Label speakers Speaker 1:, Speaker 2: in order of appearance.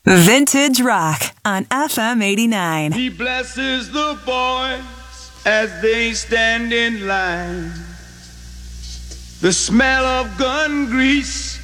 Speaker 1: Vintage Rock on FM 89.
Speaker 2: He blesses the boys as they stand in line. The smell of gun grease